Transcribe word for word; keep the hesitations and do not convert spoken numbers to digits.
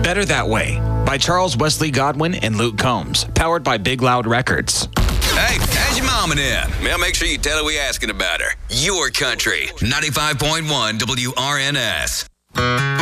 Better That Way by Charles Wesley Godwin and Luke Combs, powered by Big Loud Records. Hey, how's your mama now? Well, make sure you tell her we asking about her. Your country, ninety-five point one W R N S.